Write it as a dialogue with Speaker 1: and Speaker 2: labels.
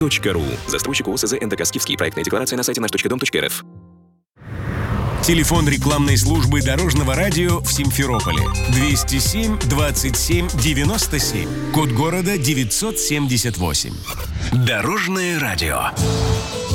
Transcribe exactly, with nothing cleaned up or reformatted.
Speaker 1: .ру. Застройщик ОСЗ НДК «Скифский». Проектная декларация на сайте наш точка дом точка эр эф.
Speaker 2: Телефон рекламной службы Дорожного радио в Симферополе двести семь двадцать семь девяносто семь. Код города девятьсот семьдесят восемь. Дорожное радио.